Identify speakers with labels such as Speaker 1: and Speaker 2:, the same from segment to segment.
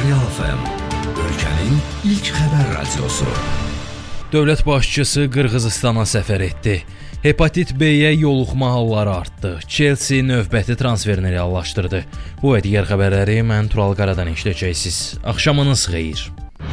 Speaker 1: Real FM, ölkənin ilk xəbər radiosu.
Speaker 2: Dövlət başçısı Qırğızıstana səfər etdi. Hepatit B-yə yoluxma halları artdı. Chelsea növbəti transferini reallaşdırdı. Bu və digər xəbərləri mən Tural Qaradan eşidəcəksiniz. Axşamınız xeyir.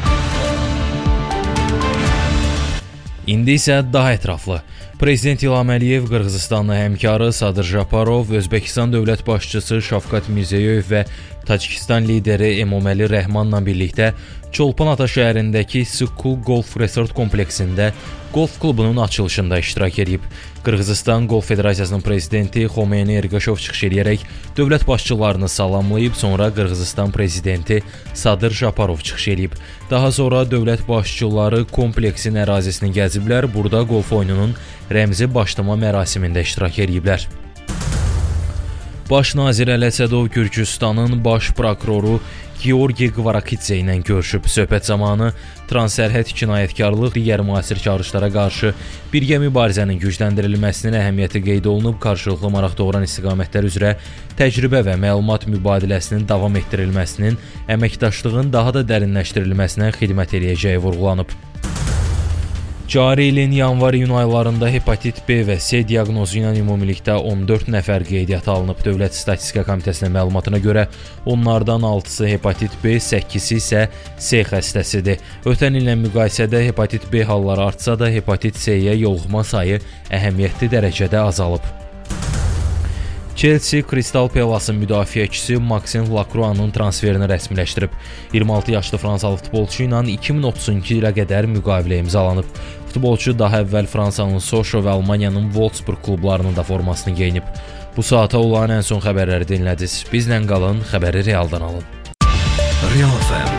Speaker 2: İndi isə daha ətraflı. Prezident İlham Əliyev Qırğızıstanlı həmkarı Sadır Japarov, Özbəkistan dövlət başçısı Şavkat Mirziyoyev və Tacikistan lideri Emomali Rəhmanla birlikdə Çolpan-Ata şəhərindəki Sıku Golf Resort kompleksində golf klubunun açılışında iştirak edib. Qırğızıstan Golf Federasiyasının prezidenti Xomeyni Ergaşov çıxış edərək dövlət başçılarını salamlayıb, sonra Qırğızıstan prezidenti Sadır Japarov çıxış edib. Daha sonra dövlət başçıları kompleksin ərazisini gəziblər, burada golf oyununun rəmzi başlama mərasimində iştirak ediblər. Baş nazir Əli Əsədov Gürcüstanın baş prokuroru Georgi Qvarakidze ilə görüşüb. Söhbət zamanı transsərhəd cinayətkarlıq, digər müasir çağırışlara qarşı birgə mübarizənin gücləndirilməsinin əhəmiyyəti qeyd olunub, qarşılıqlı maraq doğuran istiqamətlər üzrə təcrübə və məlumat mübadiləsinin davam etdirilməsinin, əməkdaşlığın daha da dərinləşdirilməsinə xidmət edəcəyi vurğulanıb. Cari ilin yanvar-iyun aylarında hepatit B və C diaqnozu ilə ümumilikdə 14 nəfər qeydiyyata alınıb. Dövlət Statistika Komitəsinin məlumatına görə onlardan 6-sı hepatit B, 8-i isə C xəstəsidir. Ötən illə müqayisədə hepatit B halları artsa da hepatit C-yə yoluxma sayı əhəmiyyətli dərəcədə azalıb. Chelsea Crystal Palace'ın müdafiəçisi Maxime Lacroix'ın transferini rəsmiləşdirib. 26 yaşlı Fransalı futbolçu ilə 2032 ilə qədər müqavilə imzalanıb. Futbolçu daha əvvəl Fransanın Sochaux və Almaniyanın Wolfsburg klublarının da formasını geyinib. Bu saata olan ən son xəbərləri dinlədiniz. Bizlə qalın, xəbəri realdan alın.
Speaker 1: Real FM.